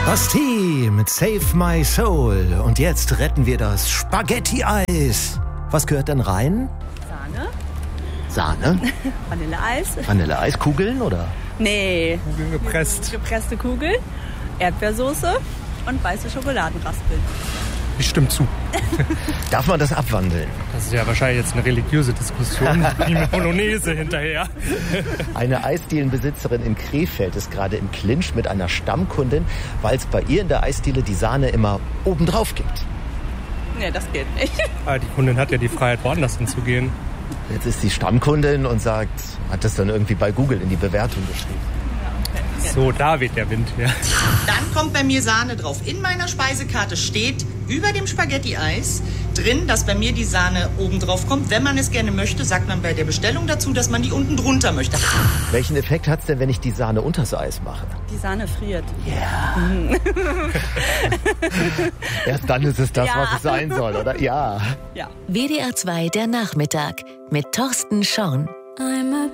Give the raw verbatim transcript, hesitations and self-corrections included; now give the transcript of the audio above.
Bastille mit Save My Soul. Und jetzt retten wir das Spaghetti-Eis. Was gehört denn rein? Sahne. Sahne? Vanilleeis. Vanilleeis, Kugeln oder? Nee. Kugeln gepresst. Gepresste Kugeln. Erdbeersoße und weiße Schokoladenraspeln. Ich stimme zu. Darf man das abwandeln? Das ist ja wahrscheinlich jetzt eine religiöse Diskussion, wie mit Bolognese hinterher. Eine Eisdielenbesitzerin in Krefeld ist gerade im Clinch mit einer Stammkundin, weil es bei ihr in der Eisdiele die Sahne immer obendrauf gibt. Nee, das geht nicht. Aber die Kundin hat ja die Freiheit, woanders hinzugehen. Jetzt ist sie Stammkundin und sagt, hat das dann irgendwie bei Google in die Bewertung geschrieben. So, da weht der Wind her. Dann kommt bei mir Sahne drauf. In meiner Speisekarte steht über dem Spaghetti-Eis drin, dass bei mir die Sahne oben drauf kommt. Wenn man es gerne möchte, sagt man bei der Bestellung dazu, dass man die unten drunter möchte. Welchen Effekt hat es denn, wenn ich die Sahne unters Eis mache? Die Sahne friert. Ja. Erst dann ist es das, Ja. was es sein soll, oder? Ja. Ja. W D R zwei der Nachmittag mit Thorsten Schorn. I'm a